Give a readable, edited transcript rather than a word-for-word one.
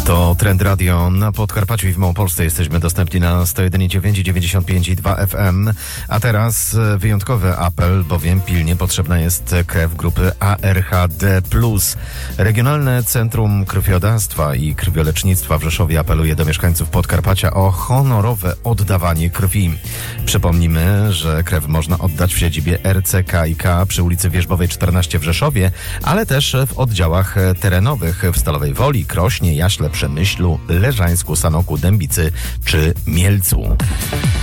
To Trend Radio na Podkarpaciu i w Małopolsce. Jesteśmy dostępni na 101,9 i 95,2 FM. A teraz wyjątkowy apel, bowiem pilnie potrzebna jest krew grupy ARHD+. Regionalne Centrum Krwiodawstwa i Krwiolecznictwa w Rzeszowie apeluje do mieszkańców Podkarpacia o honorowe oddawanie krwi. Przypomnijmy, że krew można oddać w siedzibie RCKiK przy ulicy Wierzbowej 14 w Rzeszowie, ale też w oddziałach terenowych w Stalowej Woli, Krośnie, Jaśle, Przemyślu, Leżańsku, Sanoku, Dębicy czy Mielcu.